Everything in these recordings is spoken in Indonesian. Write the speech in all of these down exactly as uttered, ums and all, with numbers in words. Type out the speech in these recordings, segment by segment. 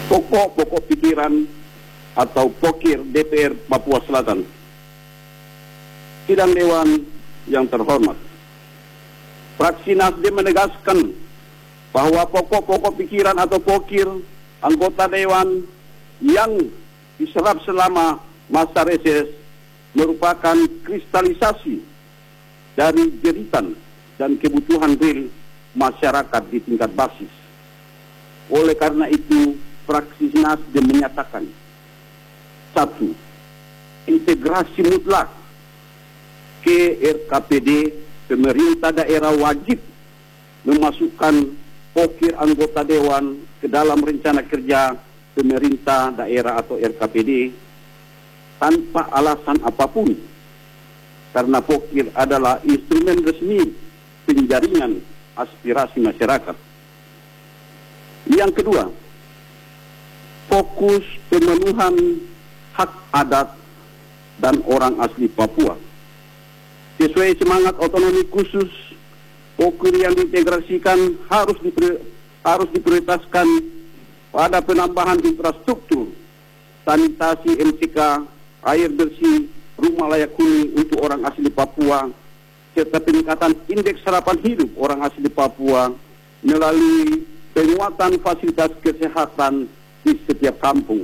pokok-pokok pikiran atau pokir D P R Papua Selatan. Sidang Dewan yang terhormat, fraksi Nasdem menegaskan bahwa pokok-pokok pikiran atau pokir anggota Dewan yang diserap selama masa reses merupakan kristalisasi dari jeritan dan kebutuhan real masyarakat di tingkat basis. Oleh karena itu, fraksi Nasdem menyatakan, satu, integrasi mutlak ke R K P D, pemerintah daerah wajib memasukkan pokir anggota Dewan ke dalam rencana kerja pemerintah daerah atau R K P D tanpa alasan apapun, karena pokir adalah instrumen resmi penjaringan aspirasi masyarakat. Yang kedua, fokus pemenuhan hak adat dan orang asli Papua. Sesuai semangat otonomi khusus, pokir yang diintegrasikan harus diprior, harus diprioritaskan pada penambahan infrastruktur, sanitasi M C K, air bersih, rumah layak huni untuk orang asli Papua, serta peningkatan indeks harapan hidup orang asli Papua melalui penguatan fasilitas kesehatan di setiap kampung.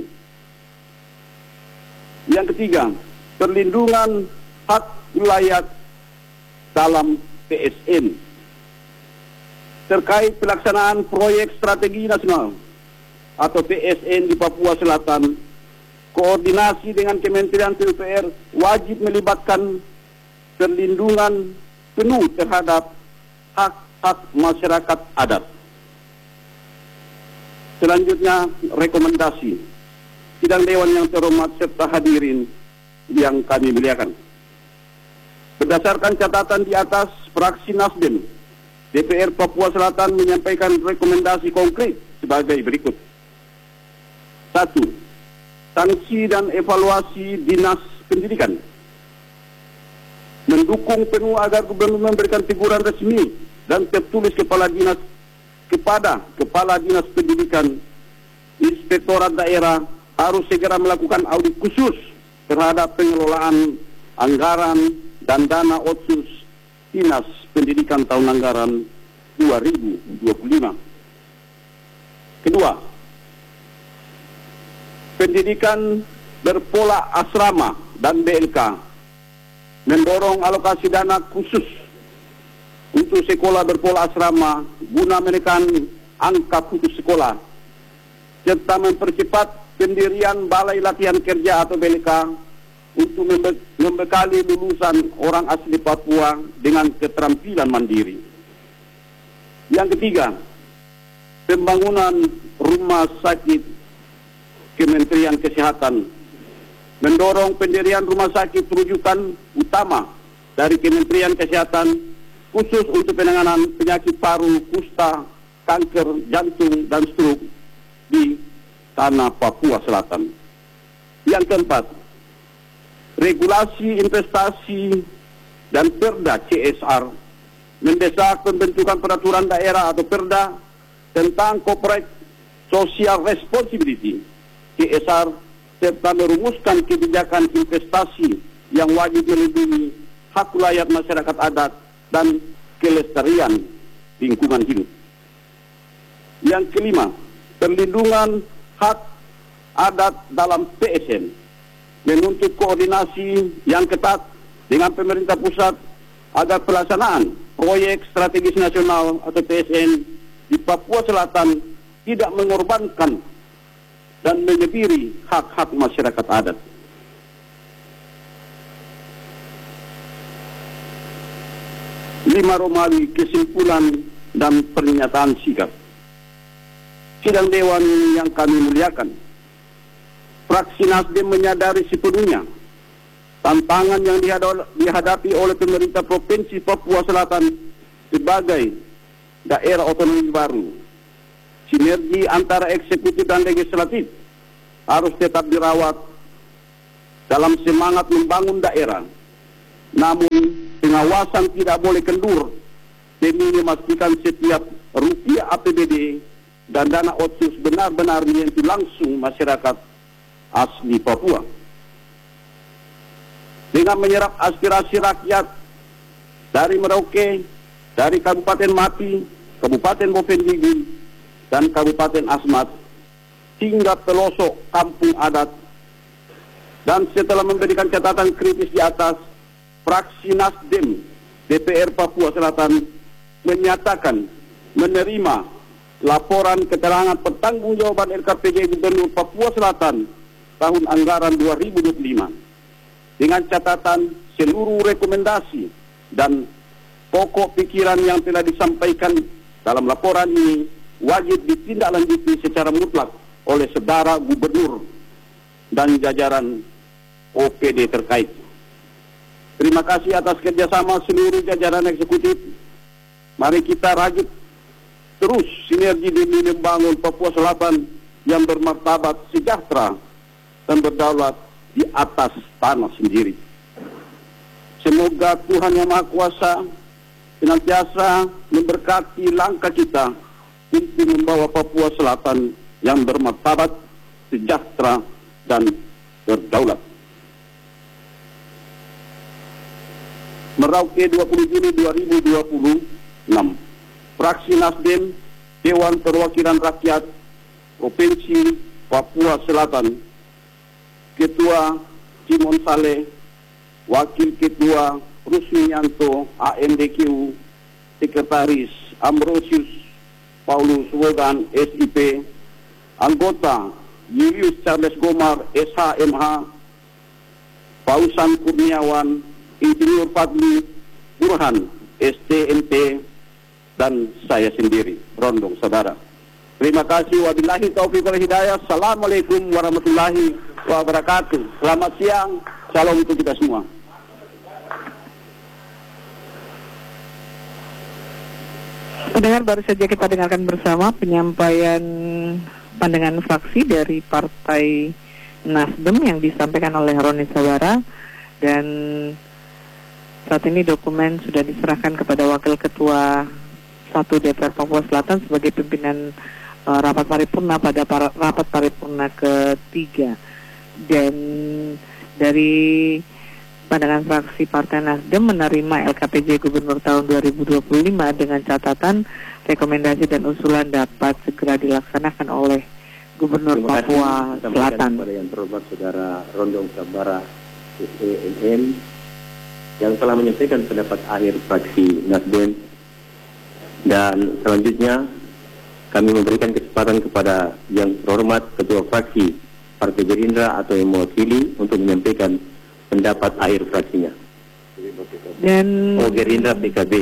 Yang ketiga, perlindungan hak wilayah dalam P S N terkait pelaksanaan proyek strategi nasional atau P S N di Papua Selatan. Koordinasi dengan Kementerian P U P R wajib melibatkan perlindungan penuh terhadap hak-hak masyarakat adat. Selanjutnya, rekomendasi sidang Dewan yang terhormat serta hadirin yang kami muliakan. Berdasarkan catatan di atas, fraksi Nasdem D P R Papua Selatan menyampaikan rekomendasi konkret sebagai berikut. Satu, sanksi dan evaluasi Dinas Pendidikan. Mendukung penuh agar Gubernur memberikan teguran resmi dan tertulis kepala dinas kepada Kepala Dinas Pendidikan, Inspektorat Daerah harus segera melakukan audit khusus terhadap pengelolaan anggaran dan dana otsus Dinas Pendidikan tahun anggaran dua ribu dua puluh lima. Kedua, pendidikan berpola asrama dan B L K mendorong alokasi dana khusus untuk sekolah berpola asrama guna menekan angka putus sekolah, serta mempercepat pendirian balai latihan kerja atau B L K untuk membe membekali lulusan orang asli Papua dengan keterampilan mandiri. Yang ketiga, pembangunan rumah sakit Kementerian Kesehatan, mendorong pendirian rumah sakit rujukan utama dari Kementerian Kesehatan khusus untuk penanganan penyakit paru, kusta, kanker, jantung, dan stroke di tanah Papua Selatan. Yang keempat, regulasi investasi dan Perda C S R, mendesak pembentukan peraturan daerah atau Perda tentang corporate social responsibility C S R, serta merumuskan kebijakan investasi yang wajib melindungi hak wilayah masyarakat adat dan kelestarian lingkungan hidup. Yang kelima, perlindungan hak adat dalam P S N, menuntut koordinasi yang ketat dengan pemerintah pusat agar pelaksanaan proyek strategis nasional atau P S N di Papua Selatan tidak mengorbankan dan menyebiri hak-hak masyarakat adat. Lima Romawi, kesimpulan dan pernyataan sikap. Sidang Dewan yang kami muliakan, fraksi Nasdem menyadari sepenuhnya tantangan yang dihadapi oleh pemerintah Provinsi Papua Selatan sebagai daerah otonomi baru. Sinergi antara eksekutif dan legislatif harus tetap dirawat dalam semangat membangun daerah. Namun pengawasan tidak boleh kendur demi memastikan setiap rupiah A P B D dan dana otsus benar-benar menyentuh langsung masyarakat asli Papua. Dengan menyerap aspirasi rakyat dari Merauke, dari Kabupaten Mati, Kabupaten Bovendigul, dan Kabupaten Asmat, hingga pelosok kampung adat. Dan setelah memberikan catatan kritis di atas, fraksi Nasdem D P R Papua Selatan menyatakan menerima laporan keterangan pertanggungjawaban L K P J Gubernur Papua Selatan tahun anggaran dua ribu dua puluh lima dengan catatan seluruh rekomendasi dan pokok pikiran yang telah disampaikan dalam laporan ini wajib ditindaklanjuti secara mutlak oleh saudara gubernur dan jajaran O P D terkait. Terima kasih atas kerjasama seluruh jajaran eksekutif. Mari kita rajut terus sinergi demi membangun Papua Selatan yang bermartabat, sejahtera, dan berdaulat di atas tanah sendiri. Semoga Tuhan Yang Maha Kuasa senantiasa memberkati langkah kita untuk membawa Papua Selatan yang bermartabat, sejahtera, dan berdaulat. Merauke dua puluh Juni dua ribu dua puluh enam. Fraksi Nasdem, Dewan Perwakilan Rakyat Provinsi Papua Selatan, Ketua Simon Saleh, Wakil Ketua Rusmianto A M D Q, Sekretaris Ambrosius Paulus Wogan S I P, Anggota Julius Charles Gomar S H M H, Pausan Kurniawan, Insinyur Fadli Burhan S T N T, dan saya sendiri, Rondong Saudara. Terima kasih. Wabillahi taufiq wal hidayah. Assalamualaikum warahmatullahi wabarakatuh. Selamat siang. Salam untuk kita semua. Pendengar, baru saja kita dengarkan bersama penyampaian pandangan fraksi dari Partai Nasdem yang disampaikan oleh Roni Sawara, dan saat ini dokumen sudah diserahkan kepada Wakil Ketua satu D P R Papua Selatan sebagai pimpinan uh, rapat paripurna pada para, rapat paripurna ketiga. Dan dari pandangan fraksi Partai Nasdem menerima L K P J Gubernur tahun dua ribu dua puluh lima dengan catatan rekomendasi dan usulan dapat segera dilaksanakan oleh Gubernur Papua Selatan. Kepada yang terhormat Saudara Rondong Sabara S E N M yang telah menyampaikan pendapat akhir fraksi Nasdem, dan selanjutnya kami memberikan kesempatan kepada yang terhormat Ketua Fraksi Partai Gerindra atau yang mewakili untuk menyampaikan pendapat akhir fraksinya. Dan oh, Gerindra P K B.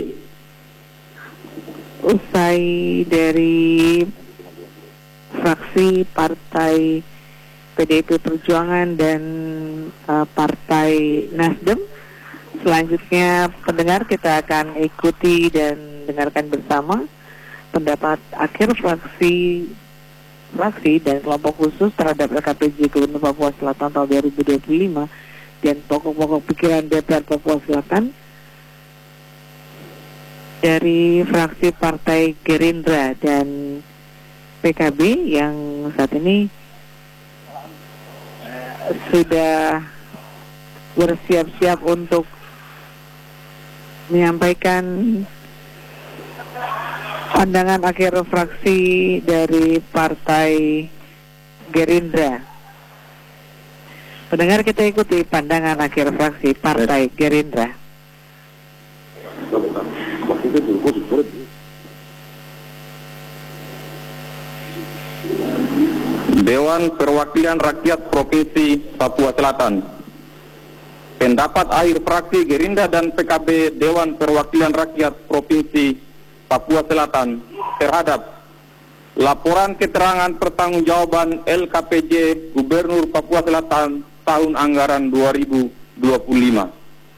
Usai dari fraksi Partai P D I P Perjuangan dan uh, Partai Nasdem, selanjutnya pendengar kita akan ikuti dan dengarkan bersama pendapat akhir fraksi fraksi dan kelompok khusus terhadap L K P J Gubernur Papua Selatan tahun dua ribu dua puluh lima dan pokok-pokok pikiran D P R Papua Selatan dari fraksi Partai Gerindra dan P K B yang saat ini uh, sudah bersiap-siap untuk menyampaikan pandangan akhir fraksi dari Partai Gerindra. Pendengar, kita ikuti pandangan akhir fraksi Partai Gerindra. Dewan Perwakilan Rakyat Provinsi Papua Selatan. Pendapat akhir fraksi Gerindra dan P K B Dewan Perwakilan Rakyat Provinsi Papua Selatan terhadap laporan keterangan pertanggungjawaban L K P J Gubernur Papua Selatan tahun anggaran dua ribu dua puluh lima.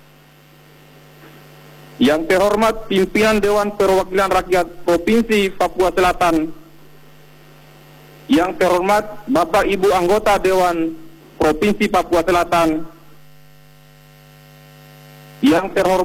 Yang terhormat pimpinan Dewan Perwakilan Rakyat Provinsi Papua Selatan, yang terhormat Bapak Ibu anggota Dewan Provinsi Papua Selatan, yang terhormat